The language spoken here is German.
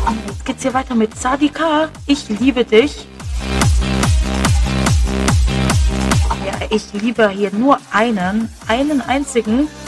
Jetzt geht's hier weiter mit Sadika. Ich liebe dich. Ja, ich liebe hier nur einen einzigen.